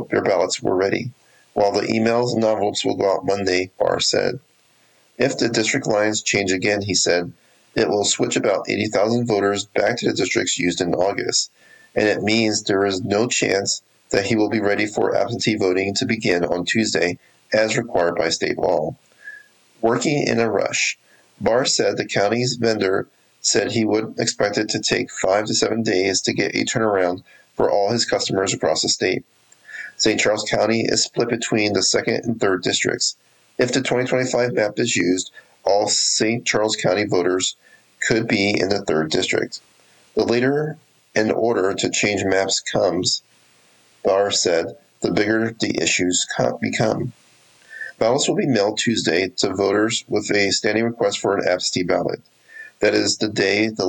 their ballots were ready, while the emails and envelopes will go out Monday, Barr said. If the district lines change again, he said, it will switch about 80,000 voters back to the districts used in August, and it means there is no chance that he will be ready for absentee voting to begin on Tuesday, as required by state law. Working in a rush, Barr said the county's vendor said he would expect it to take 5 to 7 days to get a turnaround for all his customers across the state. St. Charles County is split between the 2nd and 3rd districts. If the 2025 map is used, all St. Charles County voters could be in the 3rd district. The later an order to change maps comes, Barr said, the bigger the issues become. Ballots will be mailed Tuesday to voters with a standing request for an absentee ballot. That is the day the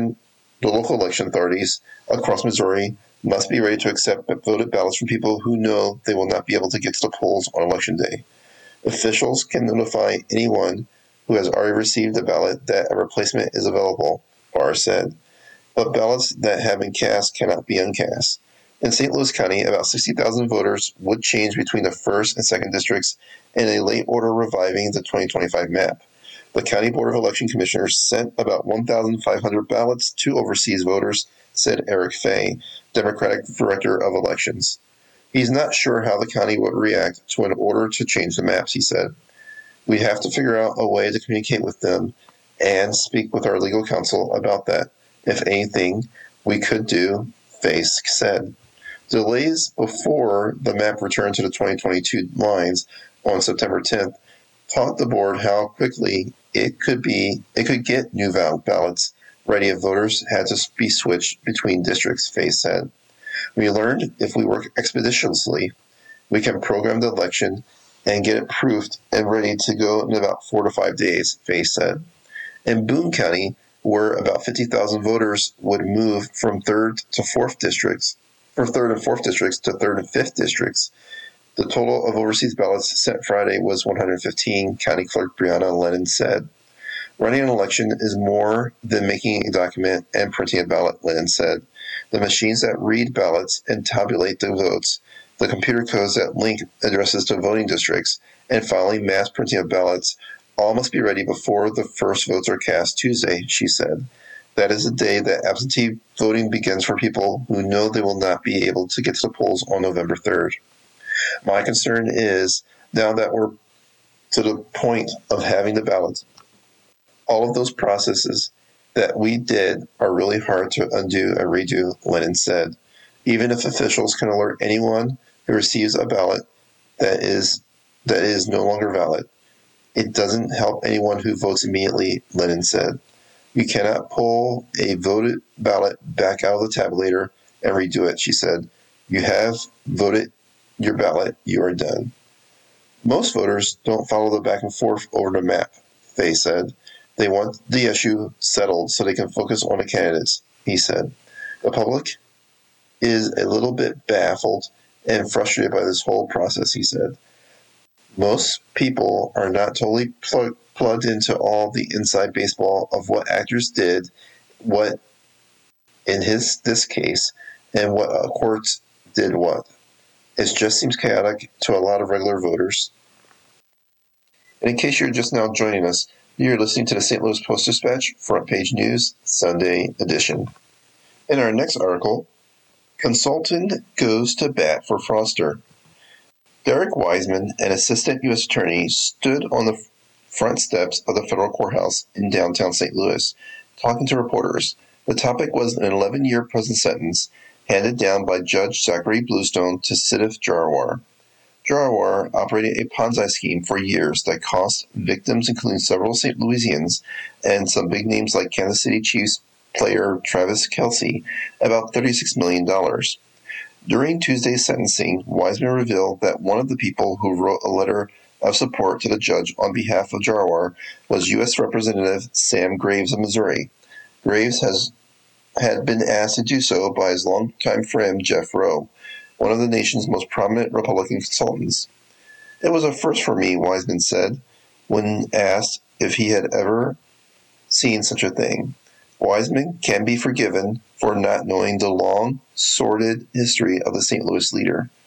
local election authorities across Missouri must be ready to accept voted ballots from people who know they will not be able to get to the polls on Election Day. Officials can notify anyone who has already received a ballot that a replacement is available, Barr said. But ballots that have been cast cannot be uncast. In St. Louis County, about 60,000 voters would change between the 1st and 2nd districts in a late order reviving the 2025 map. The County Board of Election Commissioners sent about 1,500 ballots to overseas voters, said Eric Fay, Democratic Director of Elections. He's not sure how the county would react to an order to change the maps, he said. We have to figure out a way to communicate with them and speak with our legal counsel about that. If anything we could do, Fay said. Delays before the map returned to the 2022 lines on September 10th taught the board how quickly it could get new ballots ready if voters had to be switched between districts, Fay said. We learned if we work expeditiously, we can program the election and get it proofed and ready to go in about 4 to 5 days, Fay said. In Boone County, where about 50,000 voters would move from 3rd and 4th districts to 3rd and 5th districts, the total of overseas ballots sent Friday was 115, County Clerk Brianna Lennon said. Running an election is more than making a document and printing a ballot, Lennon said. The machines that read ballots and tabulate the votes, the computer codes that link addresses to voting districts, and finally mass printing of ballots all must be ready before the first votes are cast Tuesday, she said. That is the day that absentee voting begins for people who know they will not be able to get to the polls on November 3rd. My concern is, now that we're to the point of having the ballots, all of those processes that we did are really hard to undo and redo, Lennon said. Even if officials can alert anyone who receives a ballot that is no longer valid, it doesn't help anyone who votes immediately, Lennon said. You cannot pull a voted ballot back out of the tabulator and redo it, she said. You have voted your ballot, you are done. Most voters don't follow the back and forth over the map, Fay said. They want the issue settled so they can focus on the candidates, he said. The public is a little bit baffled and frustrated by this whole process, he said. Most people are not totally plugged into all the inside baseball of what actors did, what in this case, and what courts did what. It just seems chaotic to a lot of regular voters. And in case you're just now joining us, you're listening to the St. Louis Post-Dispatch Front Page News Sunday edition. In our next article, consultant goes to bat for fraudster. Derek Wiseman, an assistant U.S. attorney, stood on the front steps of the federal courthouse in downtown St. Louis, talking to reporters. The topic was an 11-year prison sentence handed down by Judge Zachary Bluestone to Siddharth Jarawar. Jarawar operated a Ponzi scheme for years that cost victims, including several St. Louisians and some big names like Kansas City Chiefs player Travis Kelce, about $36 million. During Tuesday's sentencing, Wiseman revealed that one of the people who wrote a letter of support to the judge on behalf of Jarawar was U.S. Representative Sam Graves of Missouri. Graves had been asked to do so by his longtime friend Jeff Rowe, one of the nation's most prominent Republican consultants. It was a first for me, Wiseman said, when asked if he had ever seen such a thing. Wiseman can be forgiven for not knowing the long, sordid history of the St. Louis leader.